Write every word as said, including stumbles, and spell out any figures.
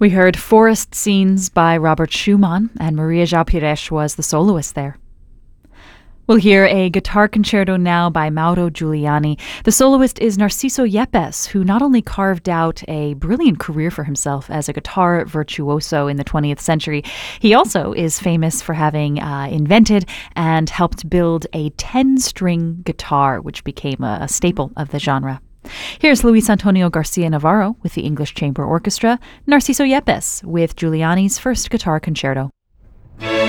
We heard Forest Scenes by Robert Schumann, and Maria João Pires was the soloist there. We'll hear a guitar concerto now by Mauro Giuliani. The soloist is Narciso Yepes, who not only carved out a brilliant career for himself as a guitar virtuoso in the twentieth century, he also is famous for having uh, invented and helped build a ten-string guitar, which became a, a staple of the genre. Here's Luis Antonio Garcia Navarro with the English Chamber Orchestra, Narciso Yepes with Giuliani's first guitar concerto.